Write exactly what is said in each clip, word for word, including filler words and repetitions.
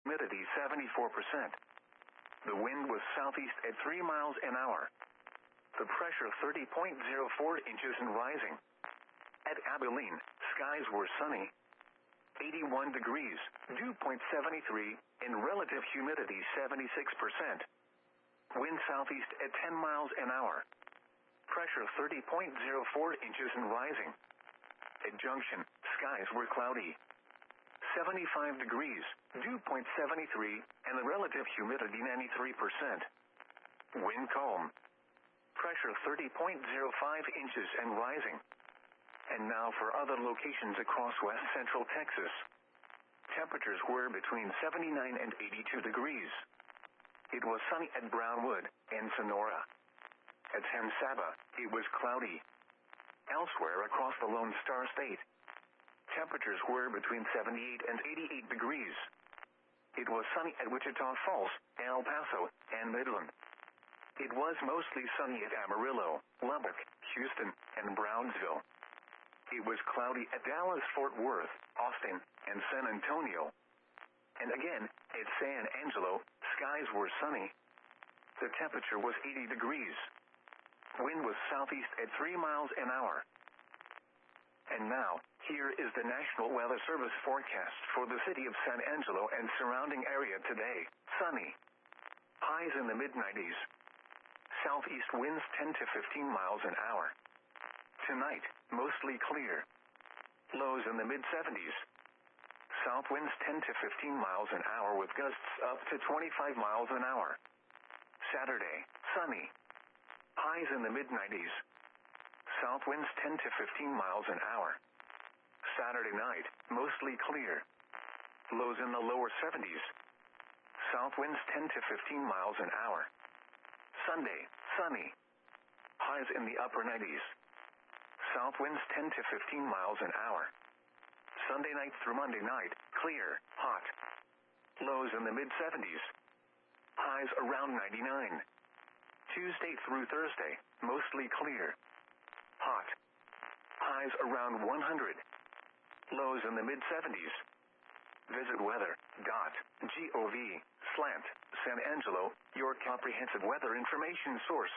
humidity seventy-four percent. The wind was southeast at three miles an hour. The pressure thirty point zero four inches and rising. At Abilene, skies were sunny. eighty-one degrees, dew point seven three, and relative humidity seventy-six percent. Wind southeast at ten miles an hour. Pressure thirty point zero four inches and rising. At Junction, skies were cloudy. seventy-five degrees, dew point seven three, and the relative humidity ninety-three percent. Wind calm. Pressure thirty point zero five inches and rising. And now for other locations across west central Texas. Temperatures were between seventy-nine and eighty-two degrees. It was sunny at Brownwood and Sonora. At San Saba, it was cloudy. Elsewhere across the Lone Star State, temperatures were between seventy-eight and eighty-eight degrees. It was sunny at Wichita Falls, El Paso, and Midland. It was mostly sunny at Amarillo, Lubbock, Houston, and Brownsville. It was cloudy at Dallas, Fort Worth, Austin, and San Antonio. And again, at San Angelo, skies were sunny. The temperature was eighty degrees. Wind was southeast at three miles an hour. And now, here is the National Weather Service forecast for the city of San Angelo and surrounding area today. Sunny. Highs in the mid nineties. Southeast winds ten to fifteen miles an hour. Tonight, mostly clear. Lows in the mid seventies. South winds ten to fifteen miles an hour with gusts up to twenty-five miles an hour. Saturday, sunny. Highs in the mid nineties. South winds ten to fifteen miles an hour. Saturday night, mostly clear. Lows in the lower seventies. South winds ten to fifteen miles an hour. Sunday, sunny. Highs in the upper nineties. South winds ten to fifteen miles an hour. Sunday night through Monday night, clear, hot. Lows in the mid seventies. Highs around ninety-nine. Tuesday through Thursday, mostly clear. Hot. Highs around one hundred. Lows in the mid seventies. Visit weather dot gov slant San Angelo, your comprehensive weather information source.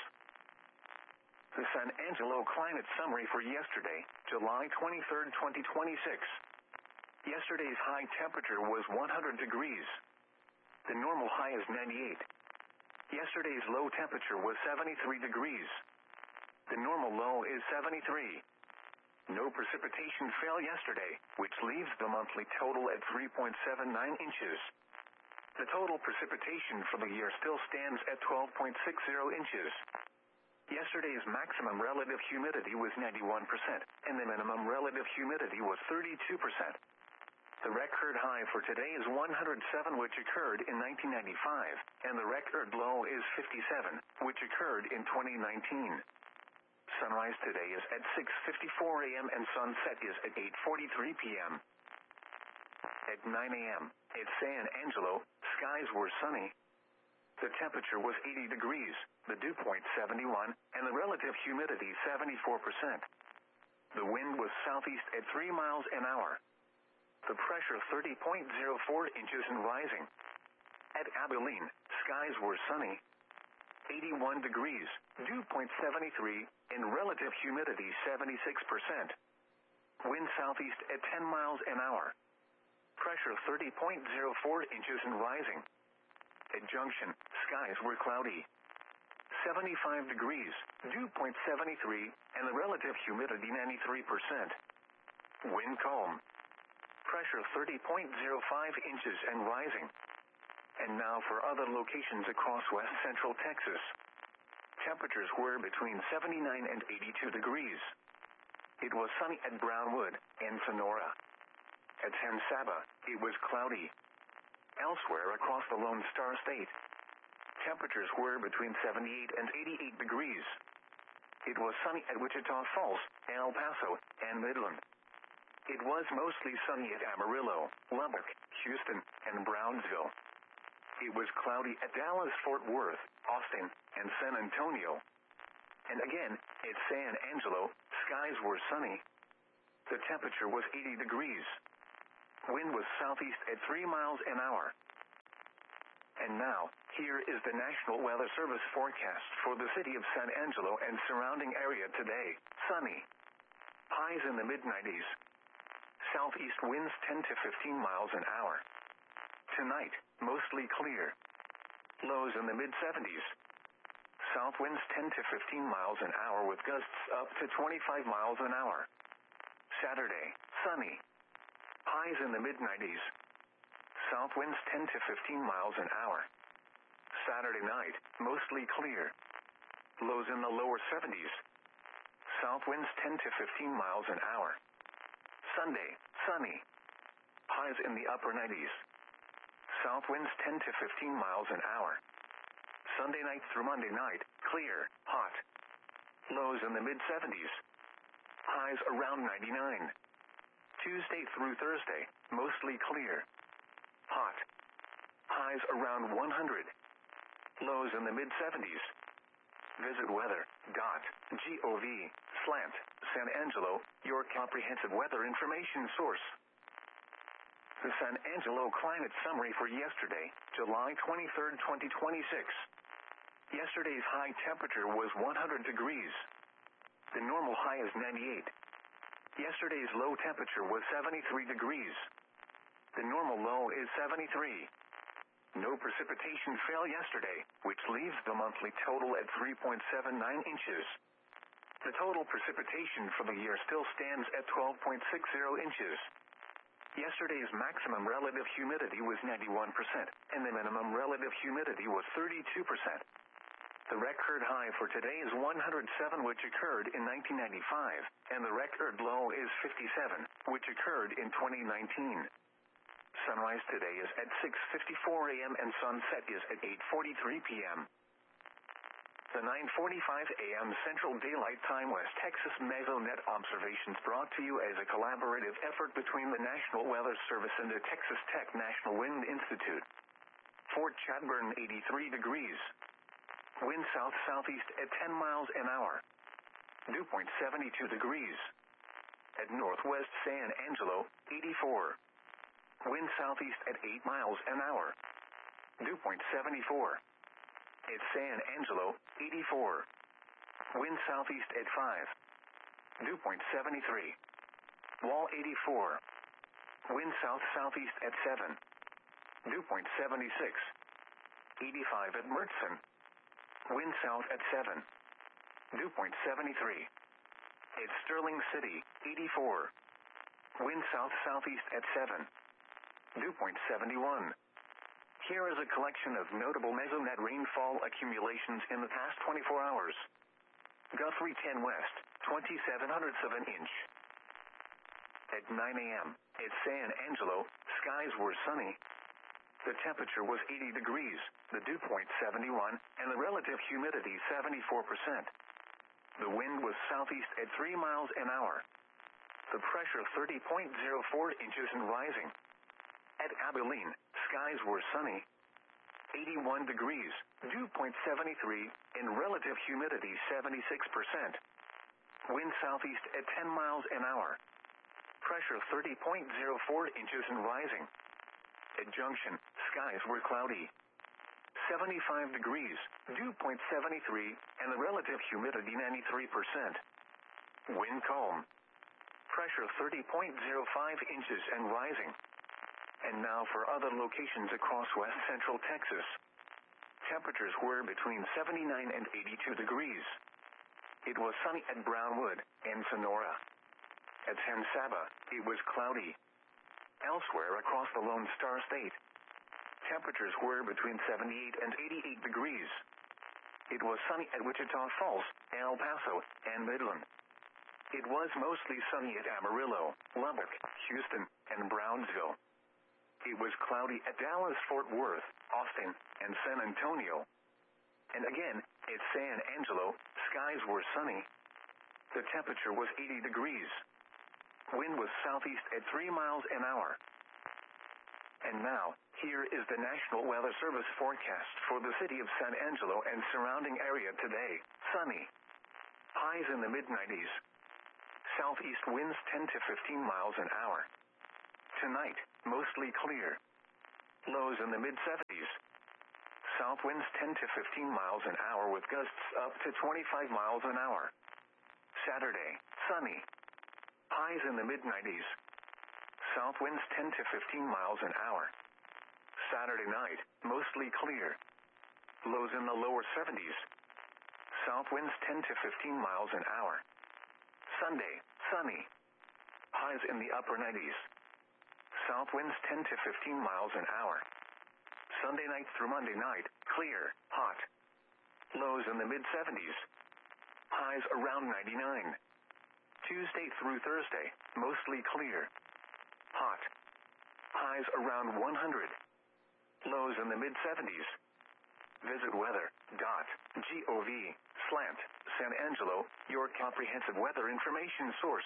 The San Angelo climate summary for yesterday, July twenty-third, twenty twenty-six. Yesterday's high temperature was one hundred degrees. The normal high is ninety-eight. Yesterday's low temperature was seventy-three degrees. The normal low is seventy-three. No precipitation fell yesterday, which leaves the monthly total at three point seven nine inches. The total precipitation for the year still stands at twelve point six zero inches. Yesterday's maximum relative humidity was ninety-one percent, and the minimum relative humidity was thirty-two percent. The record high for today is one hundred seven, which occurred in nineteen ninety-five, and the record low is fifty-seven, which occurred in twenty nineteen. Sunrise today is at six fifty-four a m and sunset is at eight forty-three p m At nine a m at San Angelo, skies were sunny. The temperature was eighty degrees, the dew point seventy-one, and the relative humidity seventy-four percent. The wind was southeast at three miles an hour. The pressure thirty point zero four inches and rising. At Abilene, skies were sunny. eighty-one degrees, dew point seven three, and relative humidity seventy-six percent. Wind southeast at ten miles an hour. Pressure thirty point zero four inches and rising. At Junction, skies were cloudy. seventy-five degrees, dew point seven three, and the relative humidity ninety-three percent. Wind calm. Pressure thirty point zero five inches and rising. And now for other locations across west central Texas. Temperatures were between seventy-nine and eighty-two degrees. It was sunny at Brownwood and Sonora. At San Saba, it was cloudy. Elsewhere across the Lone Star State, temperatures were between seventy-eight and eighty-eight degrees. It was sunny at Wichita Falls, El Paso, and Midland. It was mostly sunny at Amarillo, Lubbock, Houston, and Brownsville. It was cloudy at Dallas, Fort Worth, Austin, and San Antonio. And again, at San Angelo, skies were sunny. The temperature was eighty degrees. Wind was southeast at three miles an hour. And now, here is the National Weather Service forecast for the city of San Angelo and surrounding area today. Sunny. Highs in the mid nineties. Southeast winds ten to fifteen miles an hour. Tonight, mostly clear. Lows in the mid seventies. South winds ten to fifteen miles an hour with gusts up to twenty-five miles an hour. Saturday, sunny. Highs in the mid nineties. South winds ten to fifteen miles an hour. Saturday night, mostly clear. Lows in the lower seventies. South winds ten to fifteen miles an hour. Sunday, sunny. Highs in the upper nineties. South winds ten to fifteen miles an hour. Sunday night through Monday night, clear, hot. Lows in the mid seventies. Highs around ninety-nine. Tuesday through Thursday, mostly clear. Hot. Highs around one hundred. Lows in the mid seventies. Visit weather dot gov slant San Angelo, your comprehensive weather information source. The San Angelo climate summary for yesterday, July twenty-third, twenty twenty-six. Yesterday's high temperature was one hundred degrees. The normal high is ninety-eight. Yesterday's low temperature was seventy-three degrees. The normal low is seventy-three. No precipitation fell yesterday, which leaves the monthly total at three point seven nine inches. The total precipitation for the year still stands at twelve point six zero inches. Yesterday's maximum relative humidity was ninety-one percent, and the minimum relative humidity was thirty-two percent. The record high for today is one hundred seven, which occurred in nineteen ninety-five, and the record low is fifty-seven, which occurred in twenty nineteen. Sunrise today is at six fifty-four a m and sunset is at eight forty-three p m The nine forty-five a m Central Daylight Time West Texas Mesonet observations brought to you as a collaborative effort between the National Weather Service and the Texas Tech National Wind Institute. Fort Chadbourne eighty-three degrees. Wind south-southeast at ten miles an hour. Dew point seventy-two degrees. At Northwest San Angelo, eighty-four. Wind southeast at eight miles an hour. Dew point seventy-four. At San Angelo, eighty-four. Wind southeast at five. Dew point seventy-three. Wall eighty-four. Wind south-southeast at seven. Dew point seventy-six. eighty-five at Mertzen. Wind south at seven. Dew point seventy-three. At Sterling City, eighty-four. Wind south-southeast at seven. Dew point seventy-one. Here is a collection of notable Mesonet rainfall accumulations in the past twenty-four hours. Guthrie ten west, twenty-seven hundredths of an inch. At nine a m, at San Angelo, skies were sunny. The temperature was eighty degrees, the dew point seventy-one, and the relative humidity seventy-four percent. The wind was southeast at three miles an hour. The pressure thirty point zero four inches and rising. At Abilene, skies were sunny. eighty-one degrees, dew point seventy-three, and relative humidity seventy-six percent. Wind southeast at ten miles an hour. Pressure thirty point zero four inches and rising. At Junction, skies were cloudy. seventy-five degrees, dew point seventy-three, and the relative humidity ninety-three percent. Wind calm. Pressure thirty point zero five inches and rising. And now for other locations across west central Texas. Temperatures were between seventy-nine and eighty-two degrees. It was sunny at Brownwood and Sonora. At San Saba, it was cloudy. Elsewhere across the Lone Star State, temperatures were between seventy-eight and eighty-eight degrees. It was sunny at Wichita Falls, El Paso, and Midland. It was mostly sunny at Amarillo, Lubbock, Houston, and Brownsville. It was cloudy at Dallas, Fort Worth, Austin, and San Antonio. And again, at San Angelo, skies were sunny. The temperature was eighty degrees. Wind was southeast at three miles an hour. And now, here is the National Weather Service forecast for the city of San Angelo and surrounding area today. Sunny. Highs in the mid nineties. Southeast winds ten to fifteen miles an hour. Tonight, mostly clear. Lows in the mid seventies. South winds ten to fifteen miles an hour with gusts up to twenty-five miles an hour. Saturday, sunny. Highs in the mid nineties. South winds ten to fifteen miles an hour. Saturday night, mostly clear. Lows in the lower seventies. South winds ten to fifteen miles an hour. Sunday, sunny. Highs in the upper nineties. South winds ten to fifteen miles an hour. Sunday night through Monday night, clear, hot. Lows in the mid seventies. Highs around ninety-nine. Tuesday through Thursday, mostly clear. Hot. Highs around one hundred. Lows in the mid seventies. Visit weather.gov slant San Angelo, your comprehensive weather information source.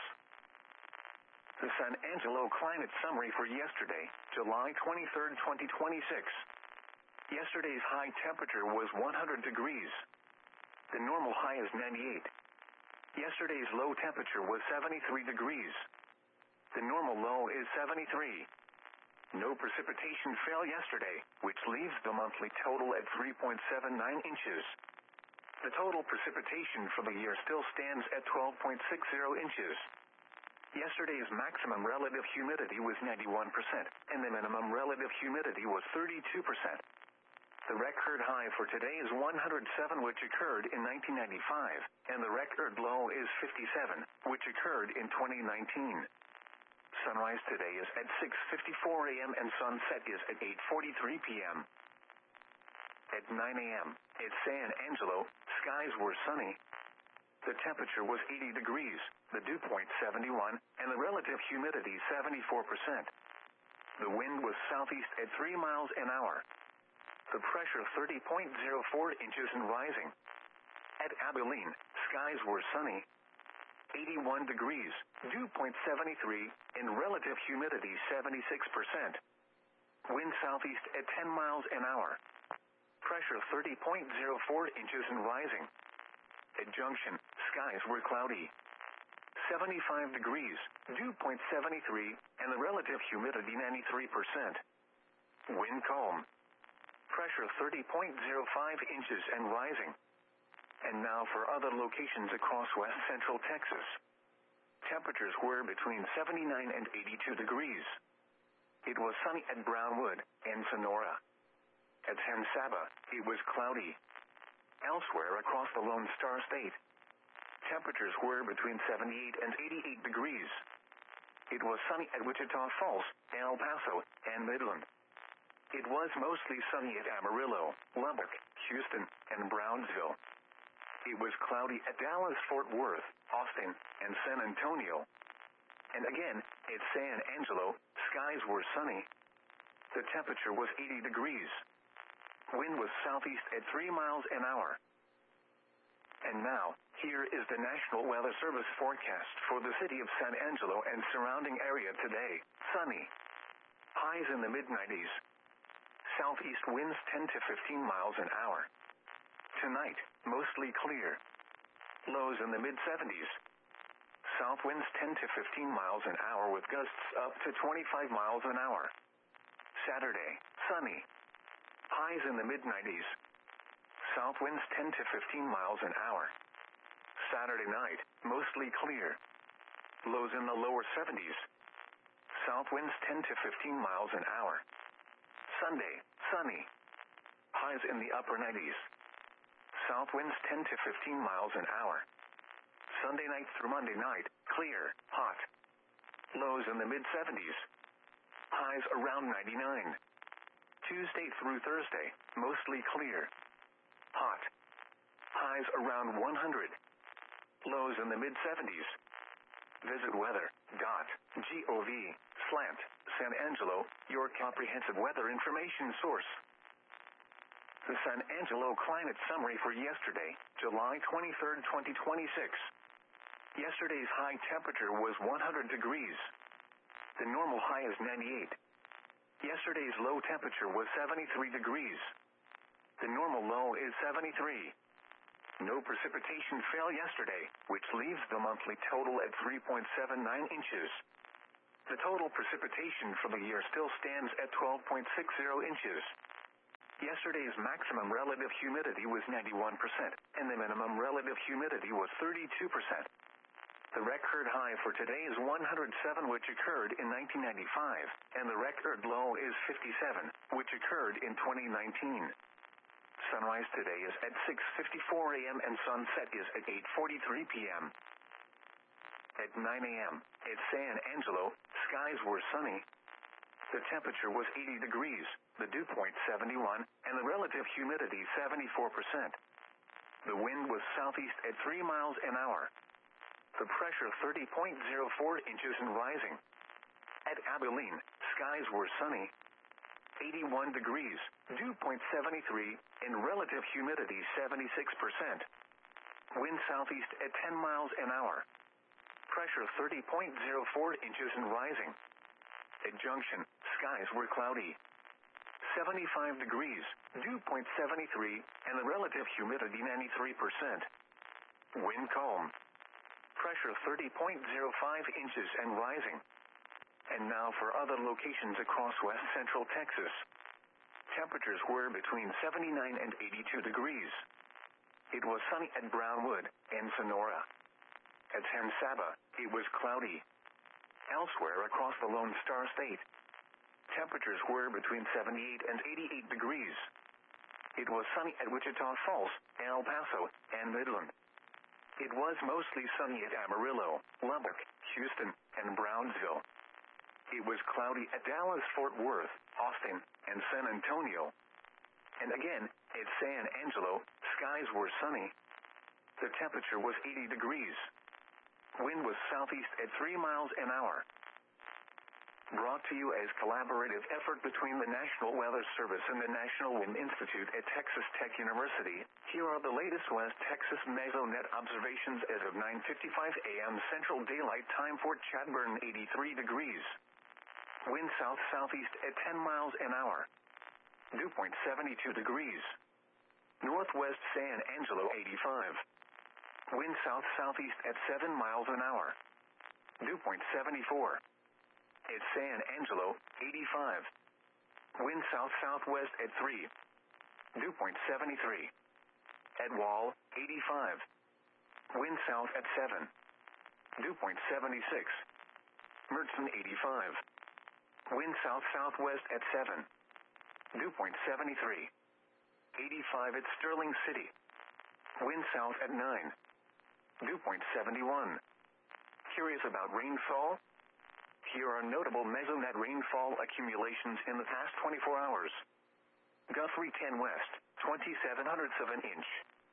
The San Angelo climate summary for yesterday, July twenty-third, twenty twenty-six. Yesterday's high temperature was one hundred degrees. The normal high is ninety-eight. Yesterday's low temperature was seventy-three degrees. The normal low is seventy-three. No precipitation fell yesterday, which leaves the monthly total at three point seven nine inches. The total precipitation for the year still stands at twelve point six zero inches. Yesterday's maximum relative humidity was ninety-one percent, and the minimum relative humidity was thirty-two percent. The record high for today is one hundred seven, which occurred in nineteen ninety-five, and the record low is fifty-seven, which occurred in twenty nineteen. Sunrise today is at six fifty-four a m and sunset is at eight forty-three p m At nine a m at San Angelo, skies were sunny. The temperature was eighty degrees, the dew point seventy-one, and the relative humidity seventy-four percent. The wind was southeast at three miles an hour. The pressure thirty point zero four inches and rising. At Abilene, skies were sunny. eighty-one degrees, dew point seventy-three, and relative humidity seventy-six percent. Wind southeast at ten miles an hour. Pressure thirty point zero four inches and rising. At Junction, skies were cloudy. seventy-five degrees, dew point seventy-three, and the relative humidity ninety-three percent. Wind calm. Pressure thirty point zero five inches and rising. And now for other locations across west central Texas. Temperatures were between seventy-nine and eighty-two degrees. It was sunny at Brownwood and Sonora. At San Saba, it was cloudy. Elsewhere across the Lone Star State, temperatures were between seventy-eight and eighty-eight degrees. It was sunny at Wichita Falls, El Paso, and Midland. It was mostly sunny at Amarillo, Lubbock, Houston, and Brownsville. It was cloudy at Dallas, Fort Worth, Austin, and San Antonio. And again, at San Angelo, skies were sunny. The temperature was eighty degrees. Wind was southeast at three miles an hour. And now, here is the National Weather Service forecast for the city of San Angelo and surrounding area today. Sunny. Highs in the mid nineties. Southeast winds ten to fifteen miles an hour. Tonight, mostly clear. Lows in the mid seventies. South winds ten to fifteen miles an hour with gusts up to twenty-five miles an hour. Saturday, sunny. Highs in the mid nineties. South winds ten to fifteen miles an hour. Saturday night, mostly clear. Lows in the lower seventies. South winds ten to fifteen miles an hour. Sunday, sunny. Highs in the upper nineties. South winds ten to fifteen miles an hour. Sunday night through Monday night, clear, hot. Lows in the mid seventies. Highs around ninety-nine. Tuesday through Thursday, mostly clear. Hot. Highs around one hundred. Lows in the mid seventies. Visit weather.gov slant San Angelo, your comprehensive weather information source. The San Angelo climate summary for yesterday, July twenty-third, twenty twenty-six. Yesterday's high temperature was one hundred degrees. The normal high is ninety-eight. Yesterday's low temperature was seventy-three degrees. The normal low is seventy-three. No precipitation fell yesterday, which leaves the monthly total at three point seven nine inches. The total precipitation for the year still stands at twelve point six zero inches. Yesterday Yesterday's maximum relative humidity was ninety-one percent, and the minimum relative humidity was thirty-two percent. The record high for today is one hundred seven, which occurred in nineteen ninety-five, and the record low is fifty-seven, which occurred in twenty nineteen. Sunrise today is at six fifty-four a m and sunset is at eight forty-three p m At nine a m at San Angelo, skies were sunny. The temperature was eighty degrees, the dew point seventy-one, and the relative humidity seventy-four percent. The wind was southeast at three miles an hour. The pressure thirty point zero four inches and rising. At Abilene, skies were sunny. eighty-one degrees, dew point seventy-three, and relative humidity seventy-six percent. Wind southeast at ten miles an hour. Pressure thirty point zero four inches and rising. At Junction, skies were cloudy. seventy-five degrees, dew point seventy-three, and the relative humidity ninety-three percent. Wind calm. Pressure thirty point zero five inches and rising. And now for other locations across west central Texas. Temperatures were between seventy-nine and eighty-two degrees. It was sunny at Brownwood and Sonora. At San Saba, it was cloudy. Elsewhere across the Lone Star State, temperatures were between seventy-eight and eighty-eight degrees. It was sunny at Wichita Falls, El Paso, and Midland. It was mostly sunny at Amarillo, Lubbock, Houston, and Brownsville. It was cloudy at Dallas, Fort Worth, Austin, and San Antonio. And again, at San Angelo, skies were sunny. The temperature was eighty degrees. Wind was southeast at three miles an hour. Brought to you as collaborative effort between the National Weather Service and the National Wind Institute at Texas Tech University, here are the latest West Texas Mesonet observations as of nine fifty-five a m Central Daylight Time. Fort Chadbourne, eighty-three degrees. Wind south-southeast at ten miles an hour. Dew point seventy-two degrees. Northwest San Angelo, eighty-five. Wind south-southeast at seven miles an hour. Dew point seventy-four. At San Angelo, eighty-five. Wind south-southwest at three. Dew point seventy-three. At Wall, eighty-five. Wind south at seven. Dew point seventy-six. Mertzen, eighty-five. Wind south-southwest at seven. Dew point seventy-three. eighty-five at Sterling City. Wind south at nine. Dew point seventy-one. Curious about rainfall? Here are notable Mesonet rainfall accumulations in the past twenty-four hours. Guthrie ten west, twenty-seven hundredths of an inch.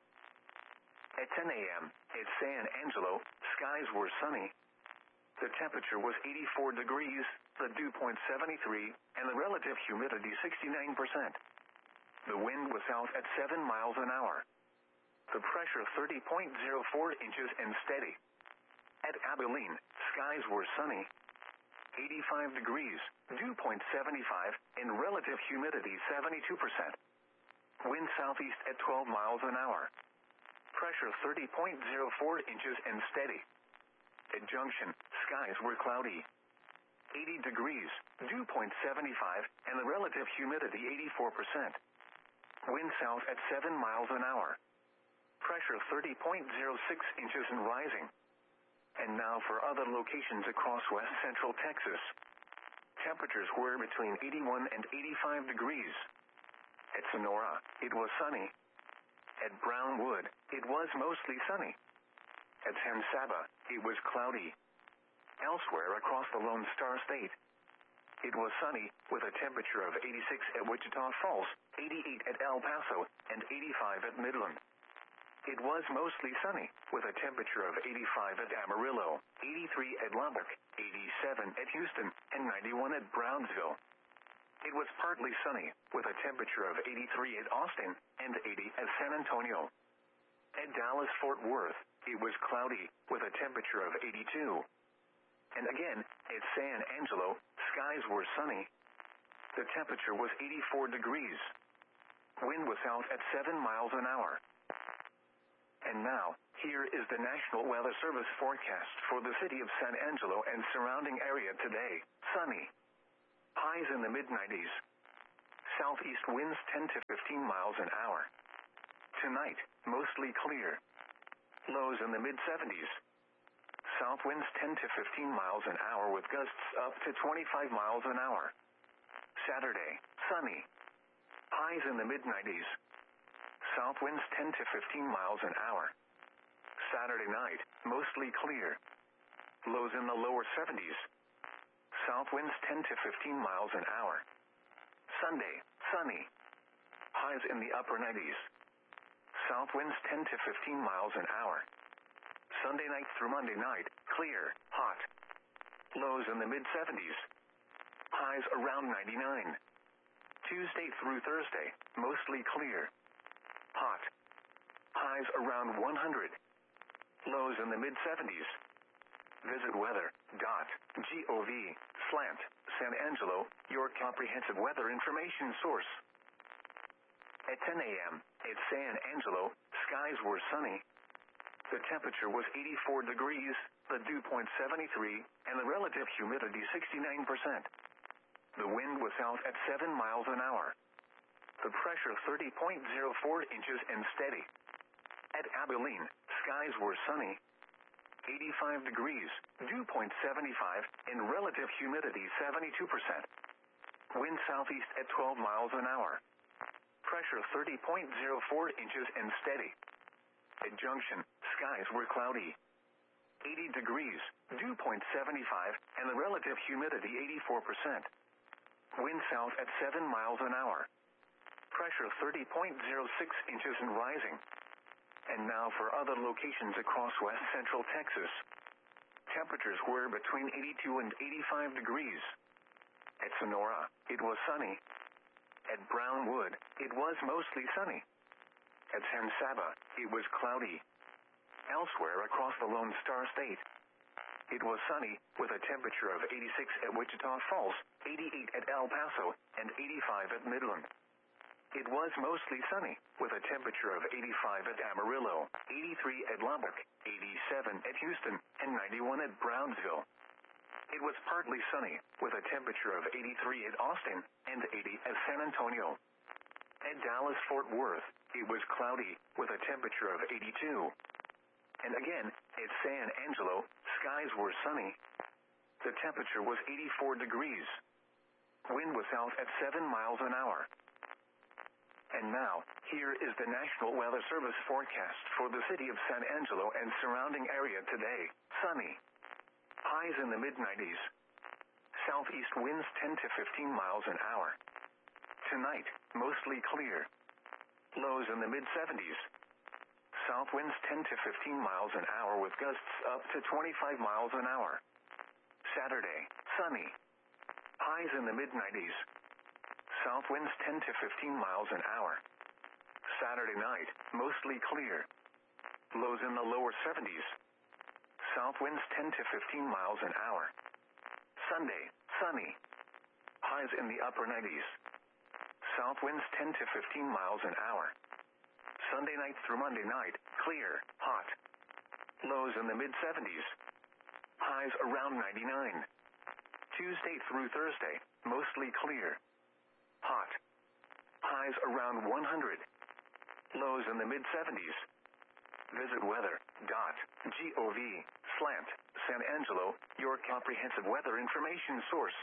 At ten a m at San Angelo, skies were sunny. The temperature was eighty-four degrees, the dew point seventy-three, and the relative humidity sixty-nine percent. The wind was south at seven miles an hour. The pressure thirty point zero four inches and steady. At Abilene, skies were sunny. eighty-five degrees, dew point seventy-five, and relative humidity seventy-two percent. Wind southeast at twelve miles an hour. Pressure thirty point zero four inches and steady. At Junction, skies were cloudy. eighty degrees, dew point seventy-five, and the relative humidity eighty-four percent. Wind south at seven miles an hour. Pressure thirty point zero six inches and rising. And now for other locations across west central Texas. Temperatures were between eighty-one and eighty-five degrees. At Sonora, it was sunny. At Brownwood, it was mostly sunny. At San Saba, it was cloudy. Elsewhere across the Lone Star State, it was sunny, with a temperature of eighty-six at Wichita Falls, eighty-eight at El Paso, and eighty-five at Midland. It was mostly sunny, with a temperature of eighty-five at Amarillo, eighty-three at Lubbock, eighty-seven at Houston, and ninety-one at Brownsville. It was partly sunny, with a temperature of eighty-three at Austin, and eighty at San Antonio. At Dallas-Fort Worth, it was cloudy, with a temperature of eighty-two. And again, at San Angelo, skies were sunny. The temperature was eighty-four degrees. Wind was south at seven miles an hour. And now, here is the National Weather Service forecast for the city of San Angelo and surrounding area today. Sunny. Highs in the mid nineties. Southeast winds ten to fifteen miles an hour. Tonight, mostly clear. Lows in the mid seventies. South winds ten to fifteen miles an hour with gusts up to twenty-five miles an hour. Saturday, sunny. Highs in the mid nineties. South winds ten to fifteen miles an hour. Saturday night, mostly clear. Lows in the lower seventies. South winds ten to fifteen miles an hour. Sunday, sunny. Highs in the upper nineties. South winds ten to fifteen miles an hour. Sunday night through Monday night, clear, hot. Lows in the mid seventies. Highs around ninety-nine. Tuesday through Thursday, mostly clear. Hot. Highs around one hundred. Lows in the mid seventies. Visit weather.gov slant San Angelo, your comprehensive weather information source. At ten a.m., at San Angelo, skies were sunny. The temperature was eighty-four degrees, the dew point seventy-three, and the relative humidity sixty-nine percent. The wind was south at seven miles an hour. The pressure thirty point zero four inches and steady. At Abilene, skies were sunny. eighty-five degrees, dew point seventy-five, and relative humidity seventy-two percent. Wind southeast at twelve miles an hour. Pressure thirty point zero four inches and steady. At Junction, skies were cloudy. eighty degrees, dew point seventy-five, and the relative humidity eighty-four percent. Wind south at seven miles an hour. Pressure thirty point zero six inches and rising. And now for other locations across west central Texas. Temperatures were between eighty-two and eighty-five degrees. At Sonora, it was sunny. At Brownwood, it was mostly sunny. At San Saba, it was cloudy. Elsewhere across the Lone Star State, it was sunny, with a temperature of eighty-six at Wichita Falls, eighty-eight at El Paso, and eighty-five at Midland. It was mostly sunny, with a temperature of eighty-five at Amarillo, eighty-three at Lubbock, eighty-seven at Houston, and ninety-one at Brownsville. It was partly sunny, with a temperature of eighty-three at Austin, and eighty at San Antonio. At Dallas-Fort Worth, it was cloudy, with a temperature of eighty-two. And again, at San Angelo, skies were sunny. The temperature was eighty-four degrees. Wind was south at seven miles an hour. And now, here is the National Weather Service forecast for the city of San Angelo and surrounding area today. Sunny. Highs in the mid nineties. Southeast winds ten to fifteen miles an hour. Tonight, mostly clear. Lows in the mid seventies. South winds ten to fifteen miles an hour with gusts up to twenty-five miles an hour. Saturday, sunny. Highs in the mid nineties. South winds ten to fifteen miles an hour. Saturday night, mostly clear. Lows in the lower seventies. South winds ten to fifteen miles an hour. Sunday, sunny. Highs in the upper nineties. South winds ten to fifteen miles an hour. Sunday night through Monday night, clear, hot. Lows in the mid seventies. Highs around ninety-nine. Tuesday through Thursday, mostly clear. Hot. Highs around one hundred. Lows in the mid seventies. Visit weather.gov slant San Angelo, your comprehensive weather information source.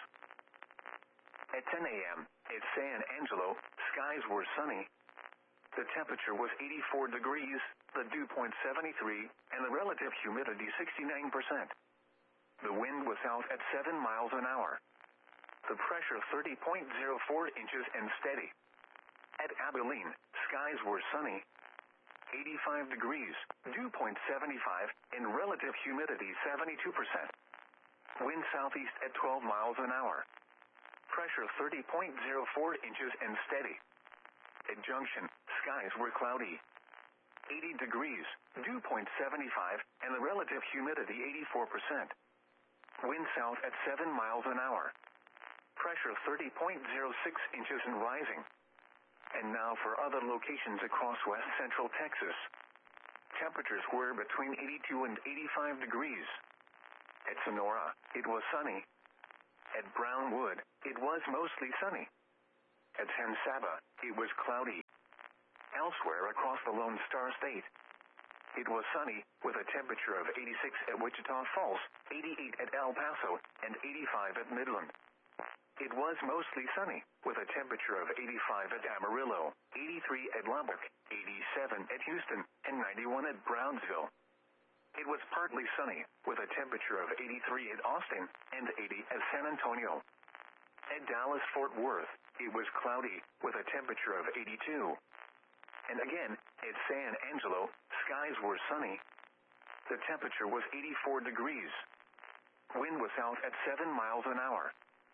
At ten a.m., at San Angelo, skies were sunny. The temperature was eighty-four degrees, the dew point seventy-three, and the relative humidity sixty-nine percent. The wind was south at seven miles an hour. The pressure thirty point zero four inches and steady. At Abilene, skies were sunny. eighty-five degrees, dew point seventy-five, and relative humidity seventy-two percent. Wind southeast at twelve miles an hour. Pressure thirty point zero four inches and steady. At Junction, skies were cloudy. eighty degrees, dew point seventy-five, and the relative humidity eighty-four percent. Wind south at seven miles an hour. Pressure thirty point zero six inches and rising. And now for other locations across west central Texas. Temperatures were between eighty-two and eighty-five degrees. At Sonora, it was sunny. At Brownwood, it was mostly sunny. At San Saba, it was cloudy. Elsewhere across the Lone Star State, it was sunny, with a temperature of eighty-six at Wichita Falls, eighty-eight at El Paso, and eighty-five at Midland. It was mostly sunny, with a temperature of eighty-five at Amarillo, eighty-three at Lubbock, eighty-seven at Houston, and ninety-one at Brownsville. It was partly sunny, with a temperature of eighty-three at Austin, and eighty at San Antonio. At Dallas-Fort Worth, it was cloudy, with a temperature of eighty-two. And again, at San Angelo, skies were sunny. The temperature was eighty-four degrees. Wind was south at seven miles an hour.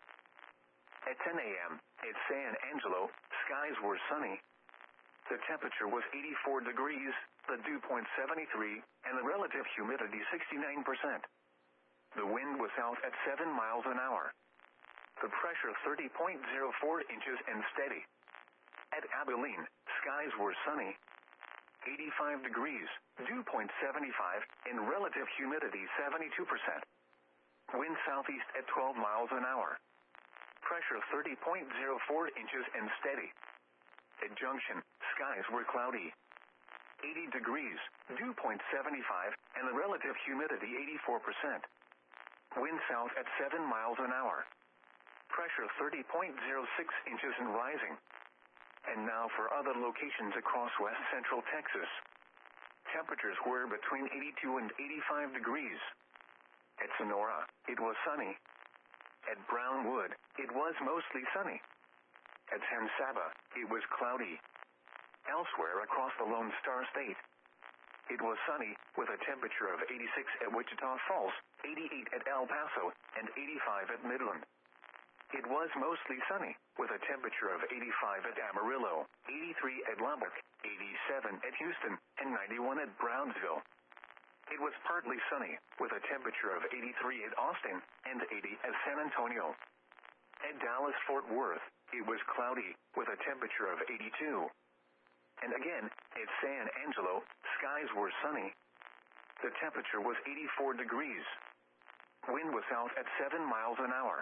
At ten a.m., at San Angelo, skies were sunny. The temperature was eighty-four degrees, the dew point seventy-three, and the relative humidity sixty-nine percent. The wind was south at seven miles an hour. The pressure thirty point zero four inches and steady. At Abilene, skies were sunny. eighty-five degrees, dew point seventy-five, and relative humidity seventy-two percent. Wind southeast at twelve miles an hour. Pressure thirty point zero four inches and steady. At Junction, skies were cloudy. eighty degrees, dew point seventy-five, and the relative humidity eighty-four percent. Wind south at seven miles an hour. Pressure thirty point zero six inches and rising. And now for other locations across west central Texas. Temperatures were between eighty-two and eighty-five degrees. At Sonora, it was sunny. At Brownwood, it was mostly sunny. At San Saba, it was cloudy. Elsewhere across the Lone Star State, it was sunny, with a temperature of eighty-six at Wichita Falls, eighty-eight at El Paso, and eighty-five at Midland. It was mostly sunny, with a temperature of eighty-five at Amarillo, eighty-three at Lubbock, eighty-seven at Houston, and ninety-one at Brownsville. It was partly sunny, with a temperature of eighty-three at Austin, and eighty at San Antonio. At Dallas-Fort Worth, it was cloudy, with a temperature of eighty-two. And again, at San Angelo, skies were sunny. The temperature was eighty-four degrees. Wind was south at seven miles an hour.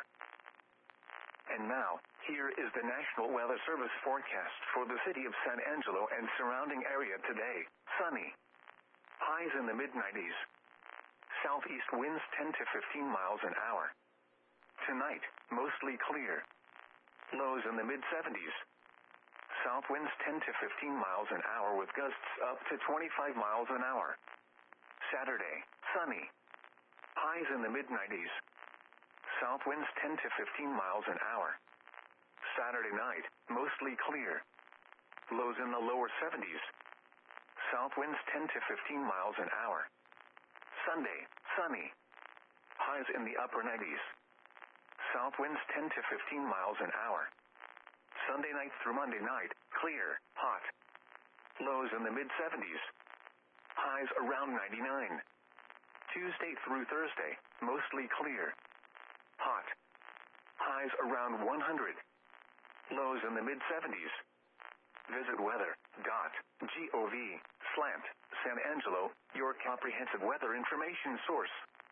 And now, here is the National Weather Service forecast for the city of San Angelo and surrounding area today. Sunny. Highs in the mid nineties. Southeast winds ten to fifteen miles an hour. Tonight, mostly clear. Lows in the mid seventies. South winds ten to fifteen miles an hour with gusts up to twenty-five miles an hour. Saturday, sunny. Highs in the mid nineties. South winds ten to fifteen miles an hour. Saturday night, mostly clear. Lows in the lower seventies. South winds ten to fifteen miles an hour. Sunday, sunny. Highs in the upper nineties. South winds ten to fifteen miles an hour. Sunday night through Monday night, clear, hot. Lows in the mid seventies. Highs around ninety-nine. Tuesday through Thursday, mostly clear. Hot. Highs around one hundred. Lows in the mid seventies. Visit weather dot gov slash San Angelo, your comprehensive weather information source.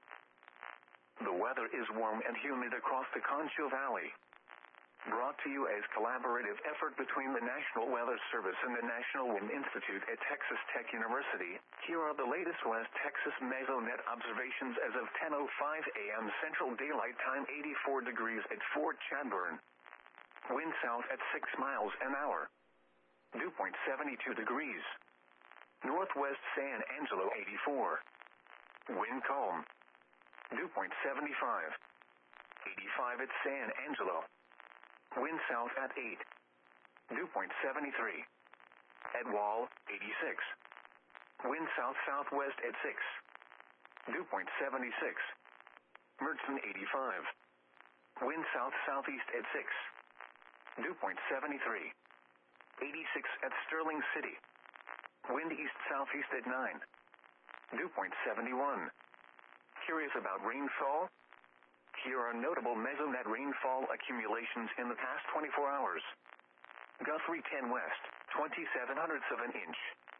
The weather is warm and humid across the Concho Valley. Brought to you as collaborative effort between the National Weather Service and the National Wind Institute at Texas Tech University, here are the latest West Texas Mesonet observations as of ten oh five a.m. Central Daylight Time, eighty-four degrees at Fort Chadbourne. Wind south at six miles an hour. Dew point seventy-two degrees. Northwest San Angelo eighty-four. Wind calm. Dew point seventy-five. eighty-five at San Angelo. Wind south at eight. Dew point seventy-three. At Wall, eighty-six. Wind south-southwest at six. Dew point seventy-six. Mertzen, eighty-five. Wind south-southeast at six. Dew point seventy-three. eighty-six at Sterling City. Wind east-southeast at nine. Dew point seventy-one. Curious about rainfall? Here are notable Mesonet rainfall accumulations in the past twenty-four hours. Guthrie ten west, twenty-seven hundredths of an inch.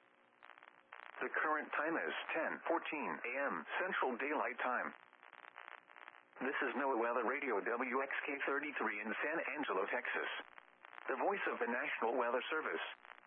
The current time is ten fourteen a.m. Central Daylight Time. This is NOAA Weather Radio W X K thirty-three in San Angelo, Texas. the voice of the National Weather Service.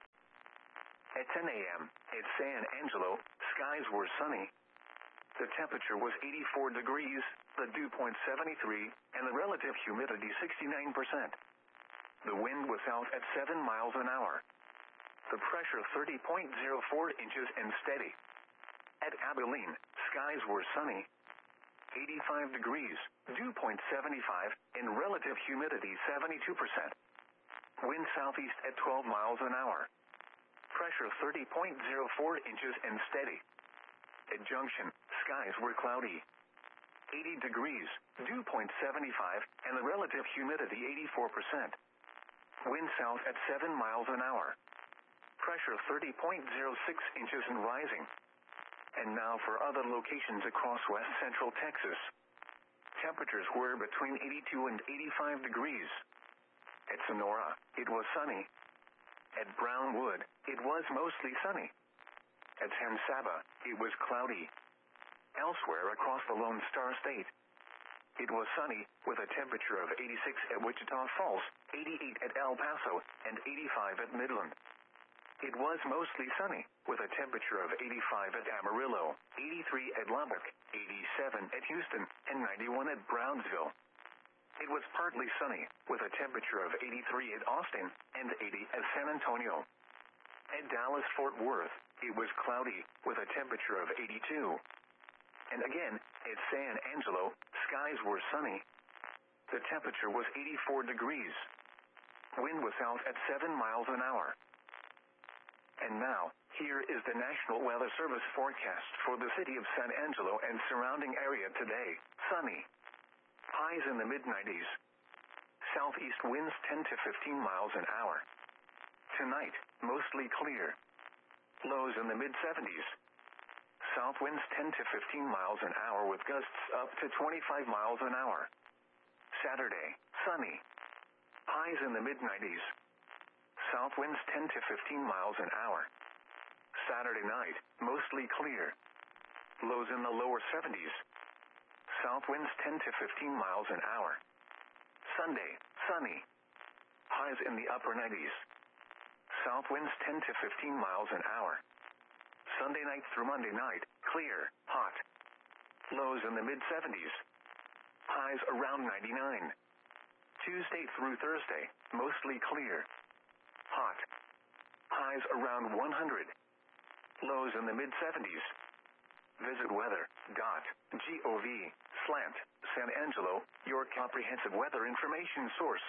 At ten a.m. at San Angelo, skies were sunny. The temperature was eighty-four degrees, the dew point seventy-three, and the relative humidity sixty-nine percent. The wind was south at seven miles an hour. The pressure thirty point zero four inches and steady. At Abilene, skies were sunny. eighty-five degrees, dew point seventy-five, and relative humidity seventy-two percent. Wind southeast at twelve miles an hour. Pressure thirty point zero four inches and steady. At Junction, skies were cloudy. eighty degrees, dew point seventy-five, and the relative humidity eighty-four percent. Wind south at seven miles an hour. Pressure thirty point zero six inches and rising. And now for other locations across west central Texas. Temperatures were between eighty-two and eighty-five degrees. At Sonora, it was sunny. At Brownwood, it was mostly sunny. At San Saba, it was cloudy. Elsewhere across the Lone Star State, it was sunny, with a temperature of eighty-six at Wichita Falls, eighty-eight at El Paso, and eighty-five at Midland. It was mostly sunny, with a temperature of eighty-five at Amarillo, eighty-three at Lubbock, eighty-seven at Houston, and ninety-one at Brownsville. It was partly sunny, with a temperature of eighty-three at Austin, and eighty at San Antonio. At Dallas-Fort Worth, it was cloudy, with a temperature of eighty-two. And again, at San Angelo, skies were sunny. The temperature was eighty-four degrees. Wind was south at seven miles an hour. And now, here is the National Weather Service forecast for the city of San Angelo and surrounding area today. Sunny. Highs in the mid nineties. Southeast winds ten to fifteen miles an hour. Tonight, mostly clear. Lows in the mid seventies. South winds ten to fifteen miles an hour with gusts up to twenty-five miles an hour. Saturday, sunny. Highs in the mid nineties. South winds ten to fifteen miles an hour. Saturday night, mostly clear. Lows in the lower seventies. South winds ten to fifteen miles an hour. Sunday, sunny. Highs in the upper nineties. South winds ten to fifteen miles an hour. Sunday night through Monday night, clear, hot. Lows in the mid seventies. Highs around ninety-nine. Tuesday through Thursday, mostly clear. Hot. Highs around one hundred. Lows in the mid seventies. Visit weather dot gov slant San Angelo, your comprehensive weather information source.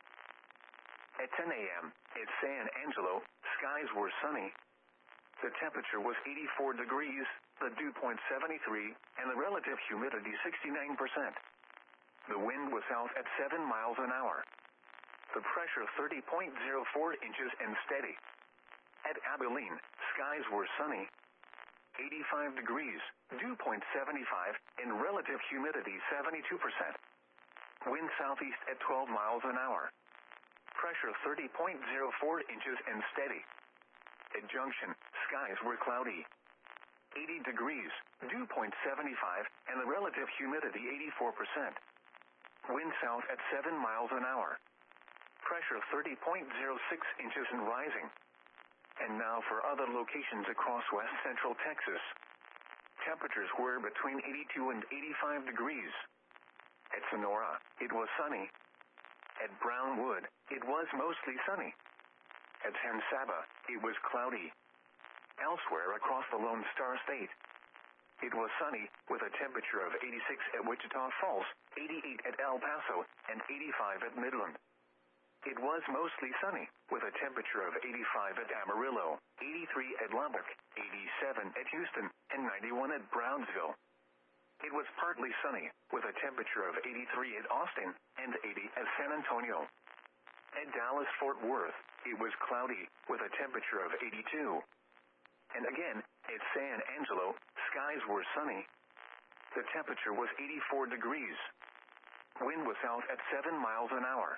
At ten a.m. at San Angelo, skies were sunny. The temperature was eighty-four degrees, the dew point seventy-three, and the relative humidity sixty-nine percent. The wind was south at seven miles an hour. The pressure thirty point zero four inches and steady. At Abilene, skies were sunny. eighty-five degrees, dew point seventy-five, and relative humidity seventy-two percent. Wind southeast at twelve miles an hour. Pressure thirty point zero four inches and steady. At Junction, skies were cloudy. eighty degrees, dew point seventy-five, and the relative humidity eighty-four percent. Wind south at seven miles an hour. Pressure thirty point zero six inches and rising. And now for other locations across west central Texas. Temperatures were between eighty-two and eighty-five degrees. At Sonora, it was sunny. At Brownwood, it was mostly sunny. At San Saba, it was cloudy. Elsewhere across the Lone Star State, it was sunny, with a temperature of eighty-six at Wichita Falls, eighty-eight at El Paso, and eighty-five at Midland. It was mostly sunny, with a temperature of eighty-five at Amarillo, eighty-three at Lubbock, eighty-seven at Houston, and ninety-one at Brownsville. It was partly sunny, with a temperature of eighty-three at Austin, and eighty at San Antonio. At Dallas-Fort Worth, it was cloudy, with a temperature of eighty-two. And again, at San Angelo, skies were sunny. The temperature was eighty-four degrees. Wind was south at seven miles an hour.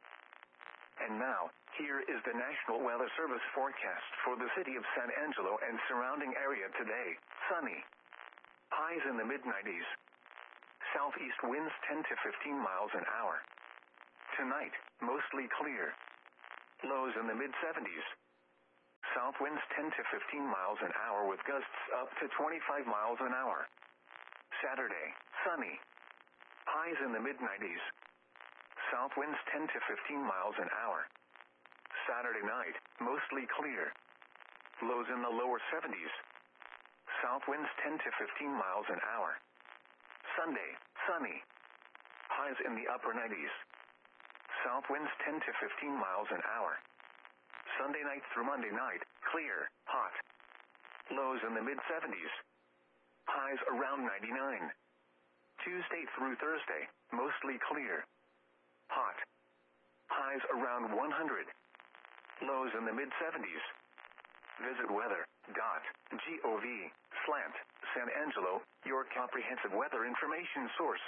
And now, here is the National Weather Service forecast for the city of San Angelo and surrounding area today. Sunny. Highs in the mid nineties. Southeast winds ten to fifteen miles an hour. Tonight, mostly clear. lows in the mid seventies. South winds ten to fifteen miles an hour with gusts up to twenty-five miles an hour. Saturday, sunny. Highs in the mid nineties. South winds ten to fifteen miles an hour. Saturday night, mostly clear. Lows in the lower seventies. South winds ten to fifteen miles an hour. Sunday, sunny. Highs in the upper nineties. South winds ten to fifteen miles an hour. Sunday night through Monday night, clear, hot. Lows in the mid seventies. Highs around ninety-nine. Tuesday through Thursday, mostly clear. Hot. Highs around one hundred. Lows in the mid seventies. Visit weather dot gov slant San Angelo, your comprehensive weather information source.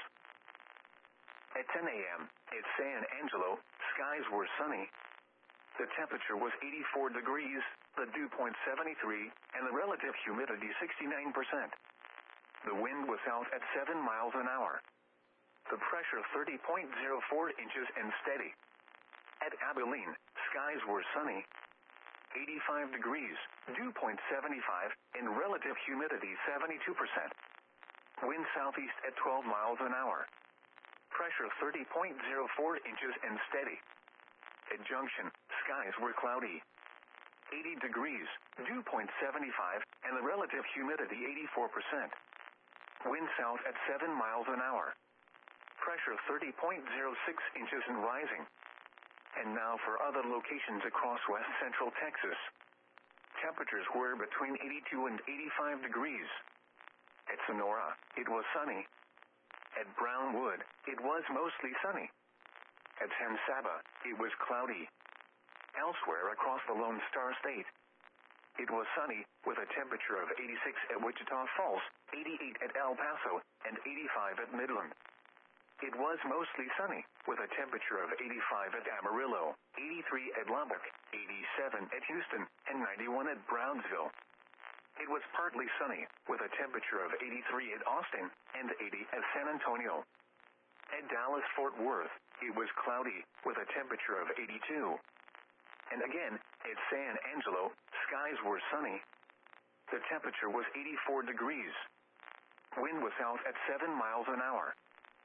At ten a.m., at San Angelo, skies were sunny. The temperature was eighty-four degrees, the dew point seventy-three, and the relative humidity sixty-nine percent. The wind was south at seven miles an hour. The pressure thirty point zero four inches and steady. At Abilene, skies were sunny. eighty-five degrees, dew point seventy-five, and relative humidity seventy-two percent. Wind southeast at twelve miles an hour. Pressure thirty point zero four inches and steady. At Junction, skies were cloudy. eighty degrees, dew point seventy-five, and the relative humidity eighty-four percent. Wind south at seven miles an hour. Pressure thirty point zero six inches and rising. And now for other locations across west central Texas. Temperatures were between eighty-two and eighty-five degrees. At Sonora, it was sunny. At Brownwood, it was mostly sunny. At San Saba, it was cloudy. Elsewhere across the Lone Star State, it was sunny, with a temperature of eighty-six at Wichita Falls, eighty-eight at El Paso, and eighty-five at Midland. It was mostly sunny, with a temperature of eighty-five at Amarillo, eighty-three at Lubbock, eighty-seven at Houston, and ninety-one at Brownsville. It was partly sunny, with a temperature of eighty-three at Austin, and eighty at San Antonio. At Dallas-Fort Worth, it was cloudy, with a temperature of eighty-two. And again, at San Angelo, skies were sunny. The temperature was eighty-four degrees. Wind was south at seven miles an hour.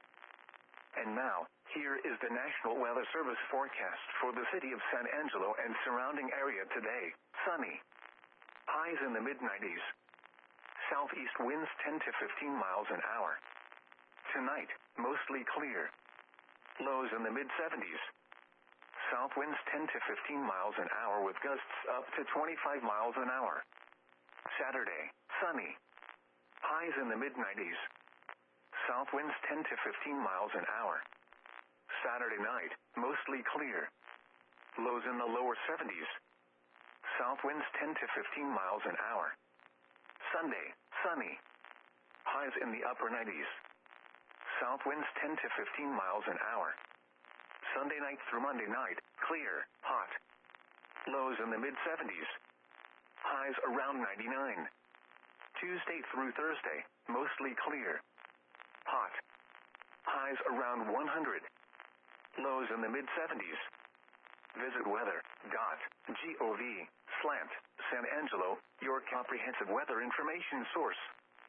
And now, here is the National Weather Service forecast for the city of San Angelo and surrounding area today. Sunny. Highs in the mid nineties. Southeast winds ten to fifteen miles an hour. Tonight, mostly clear. Lows in the mid seventies. South winds ten to fifteen miles an hour with gusts up to twenty-five miles an hour. Saturday, sunny. Highs in the mid nineties. South winds ten to fifteen miles an hour. Saturday night, mostly clear. Lows in the lower seventies. South winds ten to fifteen miles an hour. Sunday, sunny. Highs in the upper nineties. South winds ten to fifteen miles an hour. Sunday night through Monday night, clear, hot. Lows in the mid seventies. Highs around ninety-nine. Tuesday through Thursday, mostly clear. Hot. Highs around one hundred. Lows in the mid seventies. Visit weather dot gov slant San Angelo, your comprehensive weather information source.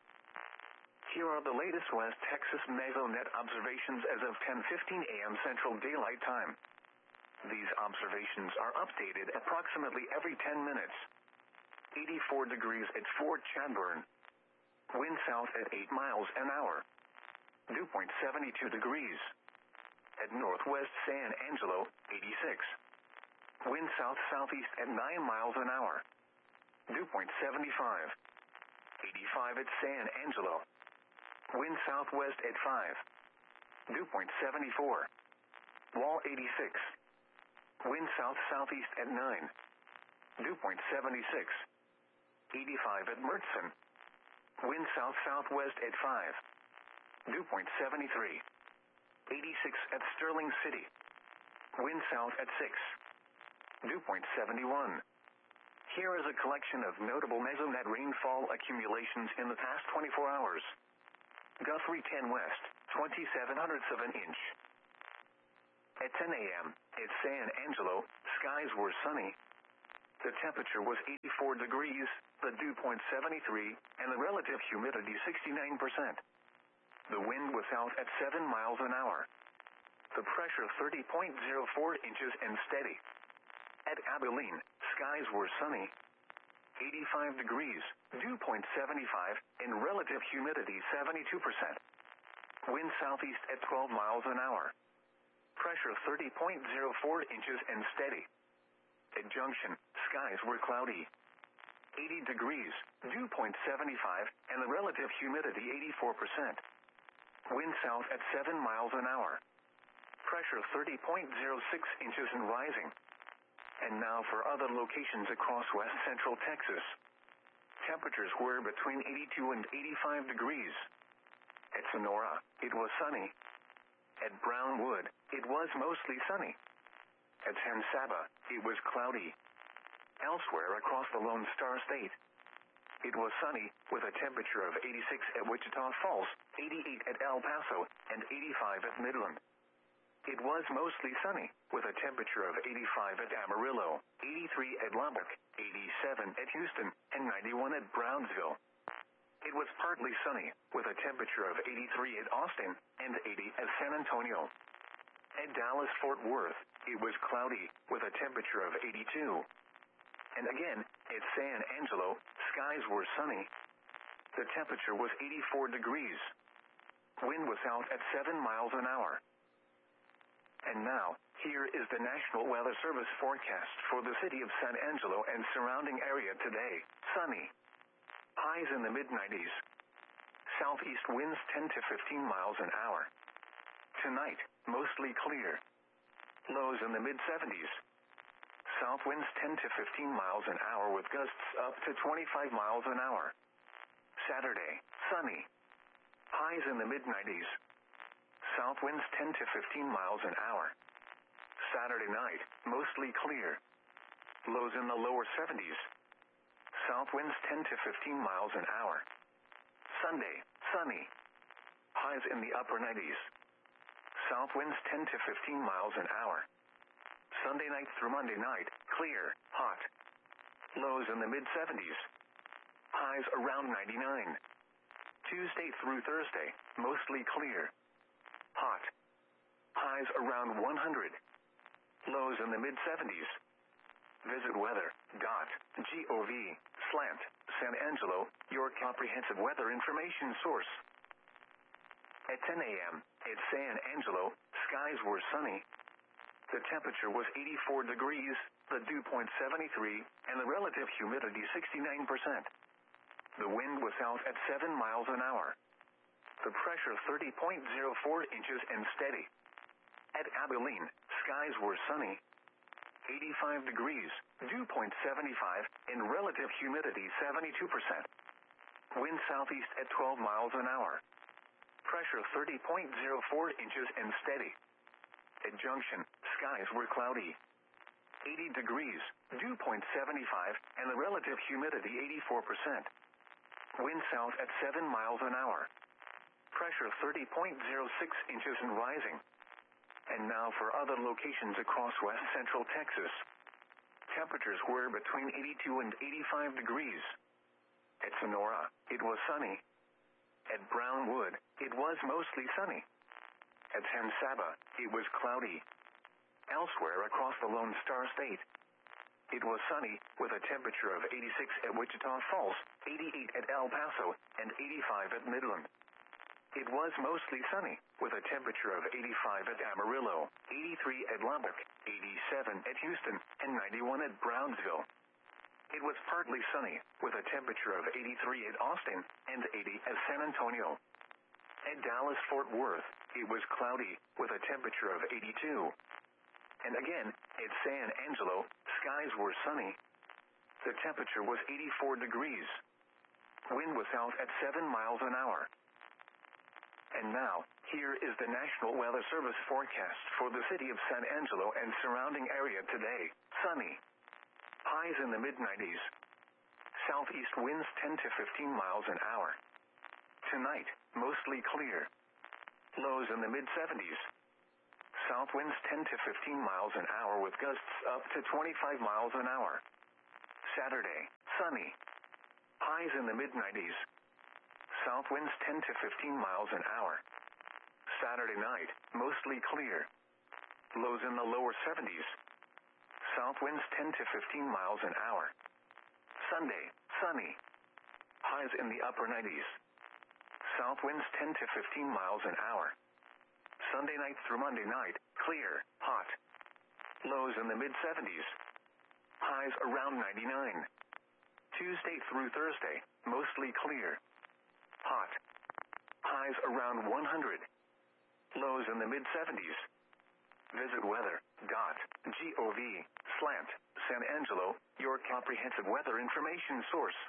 Here are the latest West Texas Mesonet observations as of ten fifteen a.m. Central Daylight Time. These observations are updated approximately every ten minutes. eighty-four degrees at Fort Chadbourne. Wind south at eight miles an hour. Dew point seventy-two degrees. At Northwest San Angelo, eighty-six. Wind south-southeast at nine miles an hour. Dew point seventy-five. eighty-five at San Angelo. Wind southwest at five. Dew point seventy-four. Wall eighty-six. Wind south-southeast at nine. Dew point seventy-six. eighty-five at Mertzon. Wind south-southwest at five. Dew point seventy-three. eighty-six at Sterling City. Wind south at six. Dew point seventy-one. Here is a collection of notable Mesonet rainfall accumulations in the past twenty-four hours. Guthrie ten West, twenty-seven hundredths of an inch. At ten a.m., at San Angelo, skies were sunny. The temperature was eighty-four degrees, the dew point seventy-three, and the relative humidity sixty-nine percent. The wind was south at seven miles an hour. The pressure thirty point zero four inches and steady. At Abilene, skies were sunny. eighty-five degrees, dew point seventy-five, and relative humidity seventy-two percent. Wind southeast at twelve miles an hour. Pressure thirty point zero four inches and steady. At Junction, skies were cloudy. eighty degrees, dew point seventy-five, and the relative humidity eighty-four percent. Wind south at seven miles an hour. Pressure thirty point zero six inches and rising. And now for other locations across west central Texas. Temperatures were between eighty-two and eighty-five degrees. At Sonora, it was sunny. At Brownwood, it was mostly sunny. At San Saba, it was cloudy. Elsewhere across the Lone Star State, it was sunny, with a temperature of eighty-six at Wichita Falls, eighty-eight at El Paso, and eighty-five at Midland. It was mostly sunny, with a temperature of eighty-five at Amarillo, eighty-three at Lubbock, eighty-seven at Houston, and ninety-one at Brownsville. It was partly sunny, with a temperature of eighty-three at Austin, and eighty at San Antonio. At Dallas-Fort Worth, it was cloudy, with a temperature of eighty-two. And again, at San Angelo, skies were sunny. The temperature was eighty-four degrees. Wind was out at seven miles an hour. And now, here is the National Weather Service forecast for the city of San Angelo and surrounding area today. Sunny. Highs in the mid nineties. Southeast winds ten to fifteen miles an hour. Tonight, mostly clear. Lows in the mid seventies. South winds ten to fifteen miles an hour with gusts up to twenty-five miles an hour. Saturday, sunny. Highs in the mid nineties. South winds ten to fifteen miles an hour. Saturday night, mostly clear. Lows in the lower seventies. South winds ten to fifteen miles an hour. Sunday, sunny. Highs in the upper nineties. South winds ten to fifteen miles an hour. Sunday night through Monday night, clear, hot. Lows in the mid seventies. Highs around ninety-nine. Tuesday through Thursday, mostly clear. Hot. Highs around one hundred. Lows in the mid seventies. Visit weather dot gov slant San Angelo, your comprehensive weather information source. At ten a.m., at San Angelo, skies were sunny. The temperature was eighty-four degrees, the dew point seventy-three, and the relative humidity sixty-nine percent. The wind was out at seven miles an hour. The pressure thirty point zero four inches and steady. At Abilene, skies were sunny. eighty-five degrees, dew point seventy-five, and relative humidity seventy-two percent. Wind southeast at twelve miles an hour. Pressure thirty point zero four inches and steady. At Junction, skies were cloudy. eighty degrees, dew point seventy-five, and the relative humidity eighty-four percent. Wind south at seven miles an hour. Pressure thirty point zero six inches and rising. And now for other locations across west central Texas. Temperatures were between eighty-two and eighty-five degrees. At Sonora, it was sunny. At Brownwood, it was mostly sunny. At San Saba, it was cloudy. Elsewhere across the Lone Star State, it was sunny, with a temperature of eighty-six at Wichita Falls, eighty-eight at El Paso, and eighty-five at Midland. It was mostly sunny, with a temperature of eighty-five at Amarillo, eighty-three at Lubbock, eighty-seven at Houston, and ninety-one at Brownsville. It was partly sunny, with a temperature of eighty-three at Austin, and eighty at San Antonio. At Dallas-Fort Worth, it was cloudy, with a temperature of eighty-two. And again, at San Angelo, skies were sunny. The temperature was eighty-four degrees. Wind was out at seven miles an hour. And now, here is the National Weather Service forecast for the city of San Angelo and surrounding area today. Sunny. Highs in the mid nineties. Southeast winds ten to fifteen miles an hour. Tonight, mostly clear. Lows in the mid seventies. South winds ten to fifteen miles an hour with gusts up to twenty-five miles an hour. Saturday, sunny. Highs in the mid nineties. South winds ten to fifteen miles an hour. Saturday night, mostly clear. Lows in the lower seventies. South winds ten to fifteen miles an hour. Sunday, sunny. Highs in the upper nineties. South winds ten to fifteen miles an hour. Sunday night through Monday night, clear, hot. Lows in the mid seventies. Highs around ninety-nine. Tuesday through Thursday, mostly clear. Hot. Highs around one hundred. Lows in the mid seventies. Visit weather dot gov slant San Angelo, your comprehensive weather information source.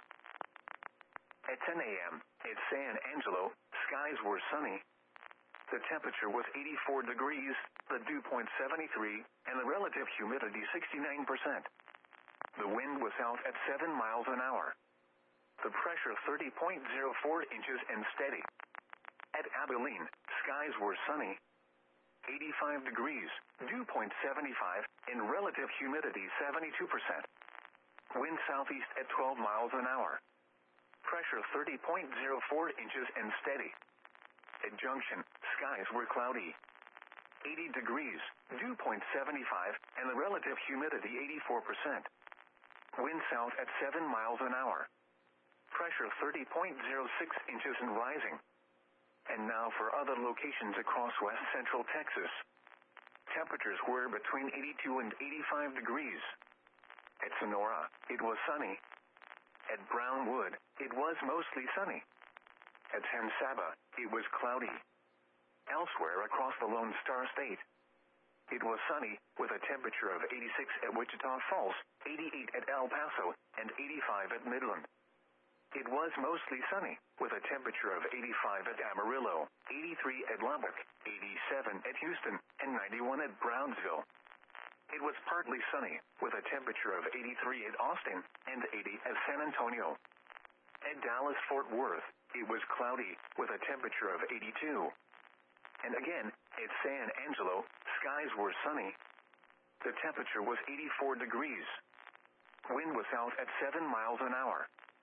At ten a.m. at San Angelo, skies were sunny. The temperature was eighty-four degrees, the dew point seventy-three, and the relative humidity sixty-nine percent. The wind was out at seven miles an hour. The pressure thirty point zero four inches and steady. At Abilene, skies were sunny. eighty-five degrees, dew point seventy-five, and relative humidity seventy-two percent. Wind southeast at twelve miles an hour. Pressure thirty point zero four inches and steady. At Junction, skies were cloudy. eighty degrees, dew point seventy-five, and the relative humidity eighty-four percent. Wind south at seven miles an hour. Pressure thirty point zero six inches and rising. And now for other locations across west central Texas. Temperatures were between eighty-two and eighty-five degrees. At Sonora, it was sunny. At Brownwood, it was mostly sunny. At San Saba, it was cloudy. Elsewhere across the Lone Star State, it was sunny, with a temperature of eighty-six at Wichita Falls, eighty-eight at El Paso, and eighty-five at Midland. It was mostly sunny, with a temperature of eighty-five at Amarillo, eighty-three at Lubbock, eighty-seven at Houston, and ninety-one at Brownsville. It was partly sunny, with a temperature of eighty-three at Austin, and eighty at San Antonio. At Dallas-Fort Worth, it was cloudy, with a temperature of eighty-two. And again, at San Angelo, skies were sunny. The temperature was eighty-four degrees. Wind was out at seven miles an hour.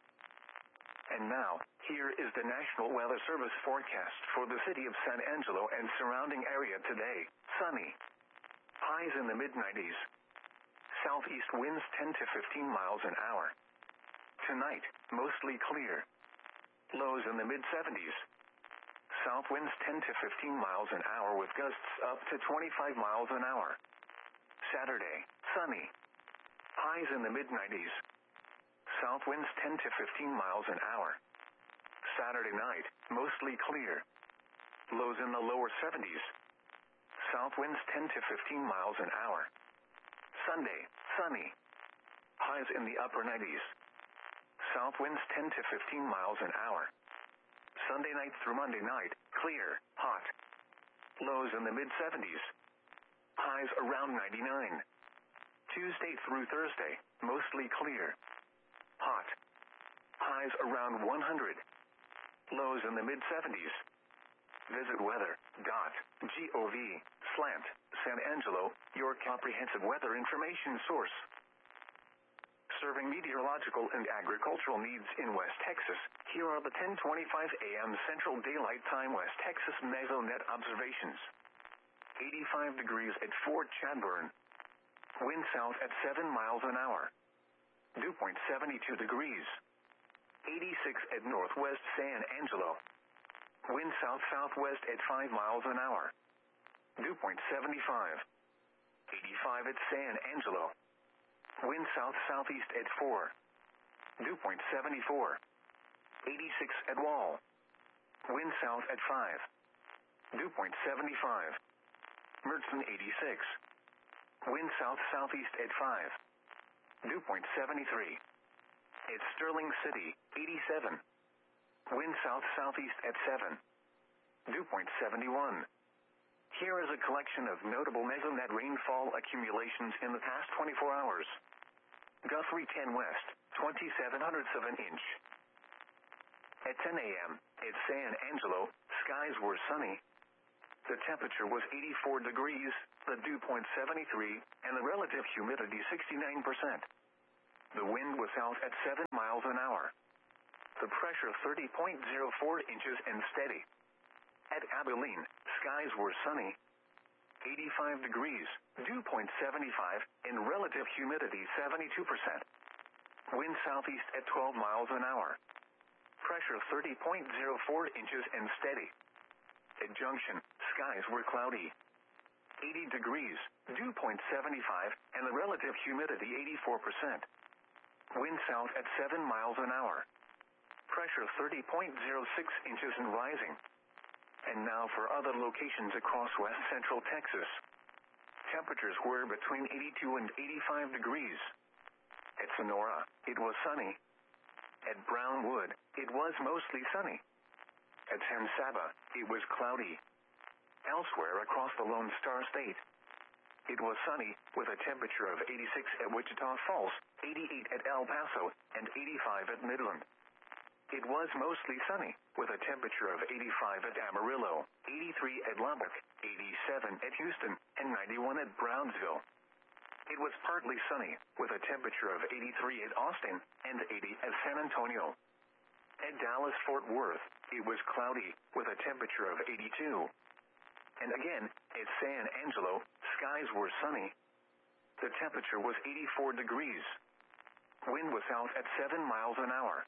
And now, here is the National Weather Service forecast for the city of San Angelo and surrounding area today. Sunny. Highs in the mid nineties. Southeast winds ten to fifteen miles an hour. Tonight, mostly clear. Lows in the mid seventies. South winds ten to fifteen miles an hour with gusts up to twenty-five miles an hour. Saturday, sunny. Highs in the mid nineties. South winds ten to fifteen miles an hour. Saturday night, mostly clear. Lows in the lower seventies. South winds ten to fifteen miles an hour. Sunday, sunny. Highs in the upper nineties. South winds ten to fifteen miles an hour. Sunday night through Monday night, clear, hot. Lows in the mid seventies. Highs around ninety-nine. Tuesday through Thursday, mostly clear. Hot. Highs around one hundred. Lows in the mid seventies. Visit weather dot gov slant San Angelo, your comprehensive weather information source. Serving meteorological and agricultural needs in West Texas, here are the ten twenty-five a m Central Daylight Time West Texas Mesonet observations. eighty-five degrees at Fort Chadbourne. Wind south at seven miles an hour. Dew point seventy-two degrees. eighty-six at Northwest San Angelo. Wind south-southwest at five miles an hour. Dew point seventy-five. eighty-five at San Angelo. Wind south-southeast at four. Dew point seventy-four. eighty-six at Wall. Wind south at five. Dew point seventy-five. Mertzen eighty-six. Wind south-southeast at five. Dew point seventy-three. At Sterling City, eighty-seven. Wind south-southeast at seven. Dew point seventy-one. Here is a collection of notable mesonet rainfall accumulations in the past twenty-four hours. Guthrie ten west, twenty-seven hundredths of an inch. At ten a m, at San Angelo, skies were sunny. The temperature was eighty-four degrees, the dew point seventy-three, and the relative humidity sixty-nine percent. The wind was south at seven miles an hour. The pressure thirty point zero four inches and steady. At Abilene, skies were sunny. eighty-five degrees, dew point seventy-five, and relative humidity seventy-two percent. Wind southeast at twelve miles an hour. Pressure thirty point zero four inches and steady. At Junction, skies were cloudy. eighty degrees, dew point seventy-five, and the relative humidity eighty-four percent. Wind south at seven miles an hour. Pressure thirty point zero six inches and rising. And now for other locations across west central Texas. Temperatures were between eighty-two and eighty-five degrees. At Sonora, it was sunny. At Brownwood, it was mostly sunny. At San Saba, it was cloudy. Elsewhere across the Lone Star State, it was sunny, with a temperature of eighty-six at Wichita Falls, eighty-eight at El Paso, and eighty-five at Midland. It was mostly sunny, with a temperature of eighty-five at Amarillo, eighty-three at Lubbock, eighty-seven at Houston, and ninety-one at Brownsville. It was partly sunny, with a temperature of eighty-three at Austin, and eighty at San Antonio. At Dallas-Fort Worth, it was cloudy, with a temperature of eighty-two. And again, at San Angelo, skies were sunny. The temperature was eighty-four degrees. Wind was south at seven miles an hour.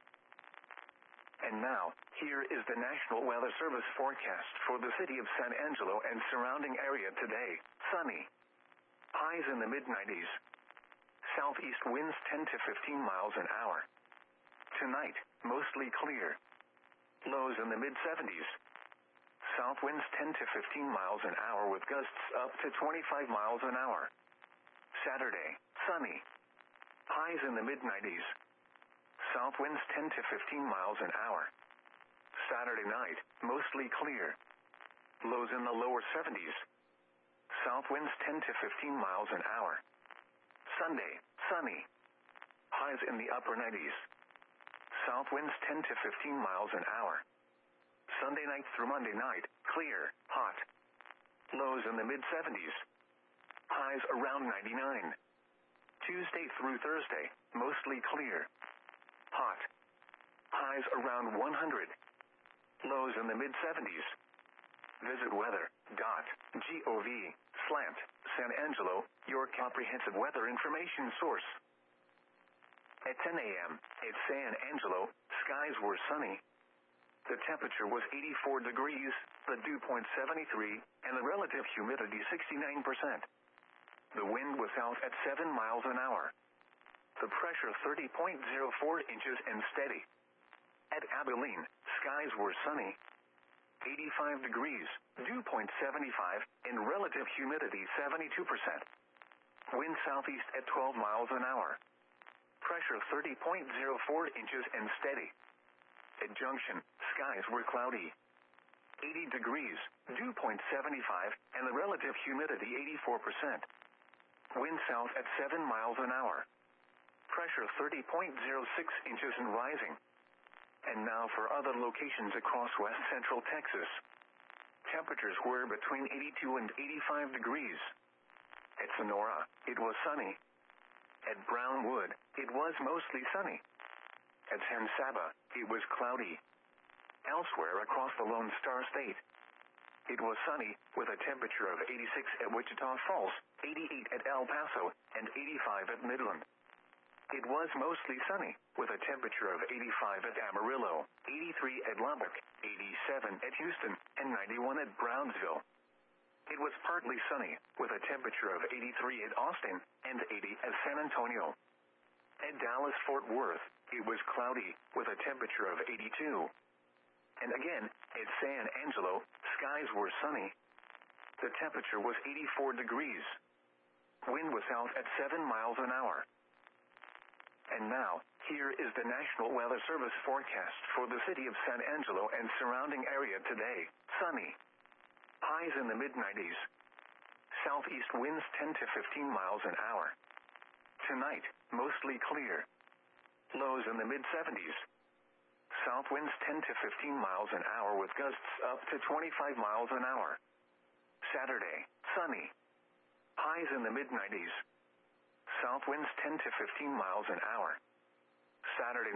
And now, here is the National Weather Service forecast for the city of San Angelo and surrounding area today. Sunny. Highs in the mid nineties. Southeast winds ten to fifteen miles an hour. Tonight, mostly clear. Lows in the mid seventies. South winds ten to fifteen miles an hour with gusts up to twenty-five miles an hour. Saturday, sunny. Highs in the mid nineties. South winds ten to fifteen miles an hour. Saturday night, mostly clear. Lows in the lower seventies. South winds ten to fifteen miles an hour. Sunday, sunny. Highs in the upper nineties. South winds ten to fifteen miles an hour. Sunday night through Monday night, clear, hot. Lows in the mid seventies. Highs around ninety-nine. Tuesday through Thursday, mostly clear. Hot. Highs around one hundred. Lows in the mid seventies. Visit weather dot gov slant San Angelo, your comprehensive weather information source. At ten a.m. at San Angelo, skies were sunny. The temperature was eighty-four degrees, the dew point seventy-three, and the relative humidity sixty-nine percent. The wind was south at seven miles an hour. The pressure thirty point zero four inches and steady. At Abilene, skies were sunny. eighty-five degrees, dew point seventy-five, and relative humidity seventy-two percent. Wind southeast at twelve miles an hour. Pressure thirty point zero four inches and steady. At Junction, skies were cloudy. eighty degrees, dew point seventy-five, and the relative humidity eighty-four percent. Wind south at seven miles an hour. Pressure thirty point zero six inches and rising. And now for other locations across west central Texas. Temperatures were between eighty-two and eighty-five degrees. At Sonora, it was sunny. At Brownwood, it was mostly sunny. At San Saba, it was cloudy. Elsewhere across the Lone Star State, it was sunny, with a temperature of eighty-six at Wichita Falls, eighty-eight at El Paso, and eighty-five at Midland. It was mostly sunny, with a temperature of eighty-five at Amarillo, eighty-three at Lubbock, eighty-seven at Houston, and ninety-one at Brownsville. It was partly sunny, with a temperature of eighty-three at Austin, and eighty at San Antonio. At Dallas-Fort Worth, it was cloudy, with a temperature of eighty-two. And again, at San Angelo, skies were sunny. The temperature was eighty-four degrees. Wind was south at seven miles an hour. And now, here is the National Weather Service forecast for the city of San Angelo and surrounding area today. Sunny. Highs in the mid nineties. Southeast winds ten to fifteen miles an hour. Tonight, mostly clear. Lows in the mid seventies. South winds ten to fifteen miles an hour with gusts up to twenty-five miles an hour. Saturday, sunny. Highs in the mid nineties. South winds ten to fifteen miles an hour. Saturday